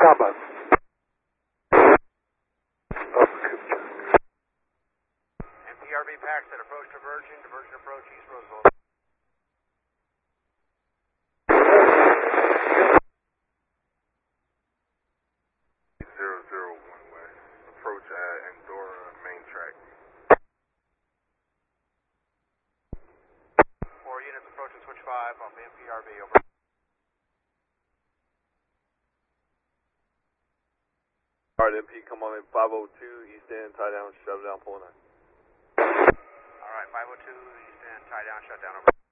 Combo. MPRB Paxton, approach diverging approach East Roosevelt. Approach Andorra main track. 4 units approaching switch 5 off MPRB, over. Alright, MP, come on in 502, East End, tie down, shut down, pull 9. Alright, 502, East End, tie down, shut down, over.